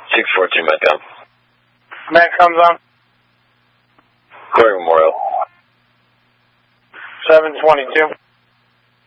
642 Met down. Met comes on. Corey Memorial. 722.